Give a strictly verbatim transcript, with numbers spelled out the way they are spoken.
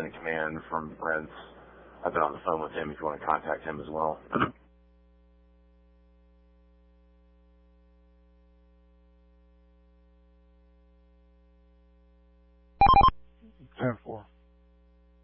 Lieutenant in Command from Rents. I've been on the phone with him if you want to contact him as well. ten four.